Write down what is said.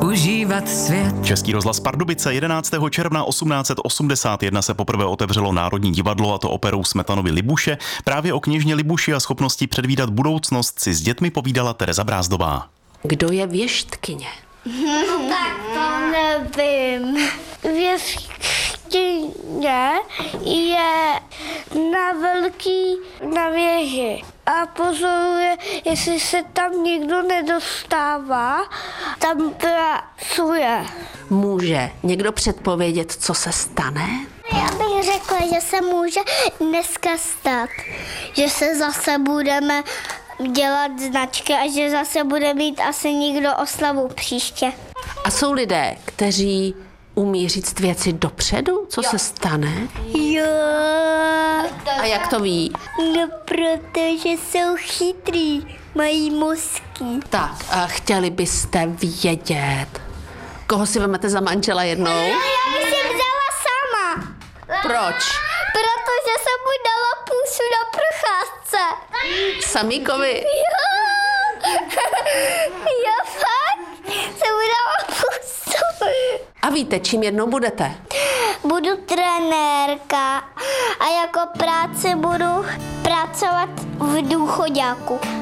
užívat svět. Český rozhlas Pardubice 11. června 1881 se poprvé otevřelo Národní divadlo, a to operou Smetanovy Libuše. Právě o kněžně Libuši a schopnosti předvídat budoucnost si s dětmi povídala Tereza Brázdová. Kdo je věštkyně? Tak to nevím. Věštkyně je na věži a pozoruje, jestli se tam nikdo nedostává, tam pracuje. Může někdo předpovědět, co se stane? Já bych řekla, že se může dneska stát, že se zase budeme dělat značky a že zase bude mít asi někdo oslavu příště. A jsou lidé, kteří umí říct věci dopředu, co se stane? Jo. A jak to ví? No, protože jsou chytrý, mají mozky. Tak, a chtěli byste vědět, koho si vezmete za manžela jednou? Já bych si vzala sama. Proč? Protože jsem mu dala pusu na procházce. Samíkovi? Já fakt jsem mu dala pusu. A víte, čím jednou budete? Budu trenérka a jako práci budu pracovat v důchoďáku.